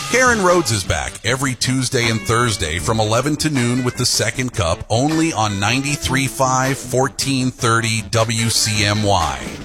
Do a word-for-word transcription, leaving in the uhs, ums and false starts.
Karen Rhodes is back every Tuesday and Thursday from eleven to noon with the second cup only on ninety-three point five, fourteen thirty W C M Y.